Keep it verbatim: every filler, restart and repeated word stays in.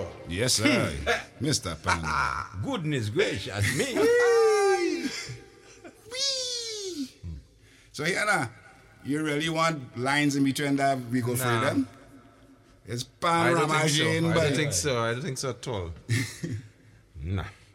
Yes, sir. Mister Panda. Goodness gracious me. Wee. So, Yana, you really want lines in between that we go Nah. for them? It's I don't think so. Pan I but don't think so. I don't think so at all. Nah.